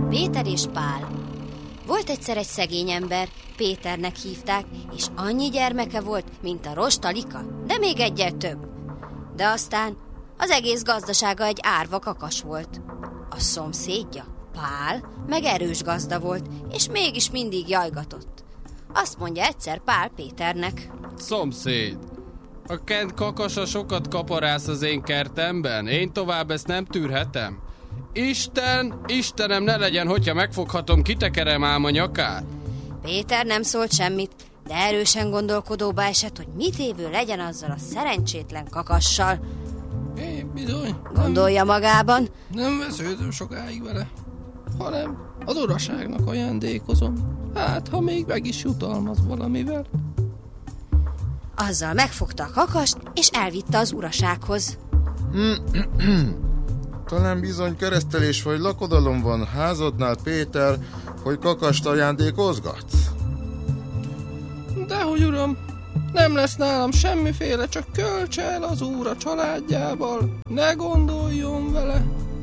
Péter és Pál. Volt egyszer egy szegény ember, Péternek hívták, és annyi gyermeke volt, mint a rostalika, de még egyel több. De aztán az egész gazdasága egy árva kakas volt. A szomszédja, Pál, meg erős gazda volt, és mégis mindig jajgatott. Azt mondja egyszer Pál Péternek: Szomszéd, a kent kakasa sokat kaparász az én kertemben, én tovább ezt nem tűrhetem. Istenem ne legyen, hogyha megfoghatom, kitekerem ám a nyakát. Péter nem szólt semmit, de erősen gondolkodóba esett, hogy mit évő legyen azzal a szerencsétlen kakassal. Én bizony. Gondolja magában. Nem vesződöm sokáig vele, hanem az uraságnak ajándékozom. Hát, ha még meg is jutalmaz valamivel. Azzal megfogta a kakast, és elvitte az urasághoz. Talán bizony keresztelés vagy lakodalom van házadnál, Péter, hogy kakast ajándékozgatsz? Dehogy, uram, nem lesz nálam semmiféle, csak költs el az úr a családjával. Ne gondoljon vele.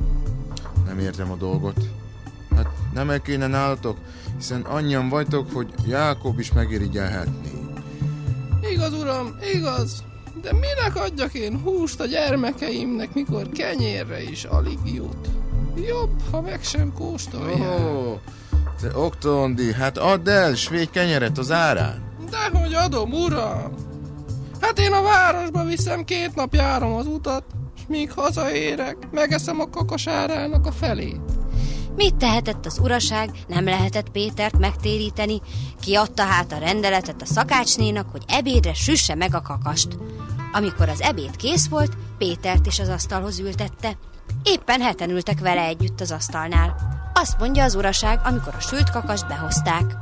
Nem értem a dolgot. Hát nem el kéne nálatok, hiszen annyian vagytok, hogy Jákob is megirigyelhetné. Igaz, uram, igaz. De minek adjak én húst a gyermekeimnek, mikor kenyérre is alig jut? Jobb, ha meg sem kóstolják. Te oktondi, hát add el svéd kenyeret az árán. Dehogy adom, uram. Hát én a városba viszem, 2 nap járom az utat, és míg hazaérek, megeszem a kakasárának a felét. Mit tehetett az uraság? Nem lehetett Pétert megtéríteni. Kiadta hát a rendeletet a szakácsnénak, hogy ebédre süsse meg a kakast. Amikor az ebéd kész volt, Pétert is az asztalhoz ültette. Éppen 7 ültek vele együtt az asztalnál. Azt mondja az uraság, amikor a sült kakast behozták: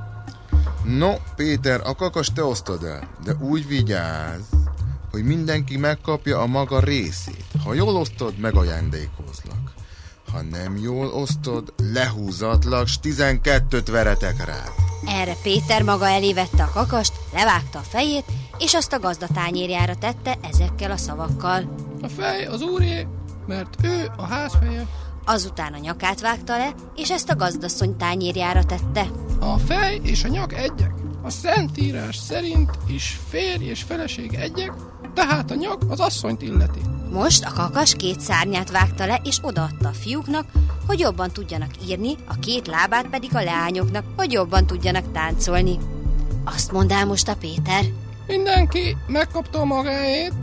No, Péter, a kakast te osztod el, de úgy vigyázz, hogy mindenki megkapja a maga részét. Ha jól osztod, megajándékozlak. Ha nem jól osztod, lehúzatlak, s 12-t veretek rá. Erre Péter maga elé vette a kakast, levágta a fejét, és azt a gazda tányérjára tette ezekkel a szavakkal: A fej az úré, mert ő a házfeje. Azután a nyakát vágta le, és ezt a gazdasszony tányérjára tette. A fej és a nyak egyek. A szentírás szerint is férj és feleség egyek, tehát a nyak az asszonyt illeti. Most a kakas 2 szárnyát vágta le, és odaadta a fiúknak, hogy jobban tudjanak írni, a 2 lábát pedig a leányoknak, hogy jobban tudjanak táncolni. Azt mondál most a Péter: Mindenki megkapta a magáét,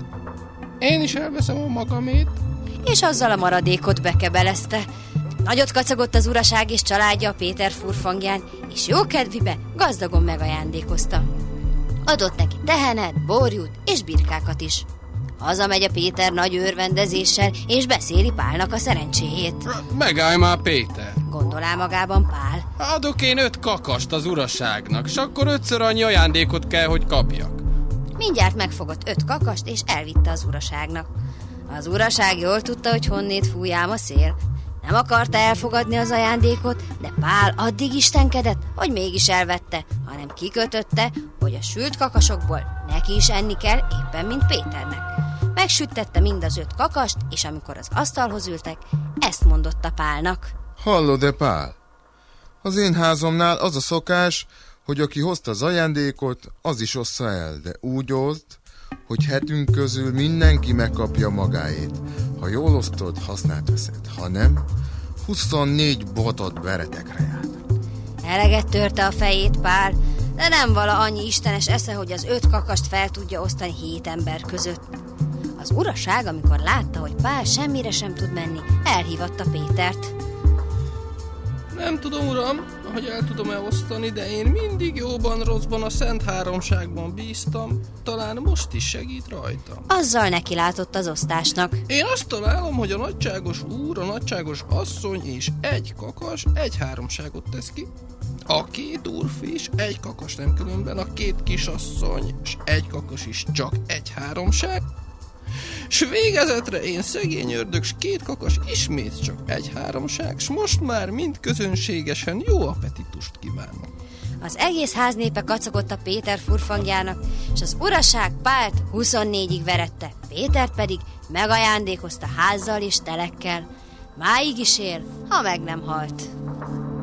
én is elveszem a magamét. És azzal a maradékot bekebelezte. Nagyot kacagott az uraság és családja a Péter furfangján, és jókedvibe gazdagon megajándékozta. Adott neki tehenet, borjút és birkákat is. Hazamegy a Péter nagy örvendezéssel, és beszéli Pálnak a szerencséjét. Megállj már, Péter! Gondolál magában Pál. Adok én 5 kakast az uraságnak, s akkor 5-ször annyi ajándékot kell, hogy kapjak. Mindjárt megfogott 5 kakast, és elvitte az uraságnak. Az uraság jól tudta, hogy honnét fúj ám a szél. Nem akarta elfogadni az ajándékot, de Pál addig istenkedett, hogy mégis elvette, hanem kikötötte, hogy a sült kakasokból neki is enni kell, éppen mint Péternek. Megsüttette mind az 5 kakast, és amikor az asztalhoz ültek, ezt mondotta Pálnak: Hallod-e, Pál? Az én házamnál az a szokás, hogy aki hozta az ajándékot, az is ossza el, de úgy oszd, hogy hetünk közül mindenki megkapja magáét. Ha jól osztod, hasznát veszed. Ha nem, 24 botot veretekre jár. Eleget törte a fejét Pál, de nem vala annyi istenes esze, hogy az 5 kakast fel tudja osztani 7 ember között. Az uraság, amikor látta, hogy Pál semmire sem tud menni, elhívatta Pétert. Nem tudom, uram, hogy el tudom elosztani, de én mindig jóban, rosszban a Szent Háromságban bíztam. Talán most is segít rajtam. Azzal neki látott az osztásnak. Én azt találom, hogy a nagyságos úr, a nagyságos asszony és 1 kakas 1 háromságot tesz ki. A 2 úrfi is 1 kakas, nem különben a 2 kisasszony és 1 kakas is csak 1 háromság. S végezetre én szegény ördög, s 2 kakas ismét csak 1 háromság, s most már mind közönségesen jó appetitust kívánok. Az egész háznépe kacagott a Péter furfangjának, és az uraság Pált 24-ig verette, Pétert pedig megajándékozta házzal és telekkel. Máig is él, ha meg nem halt.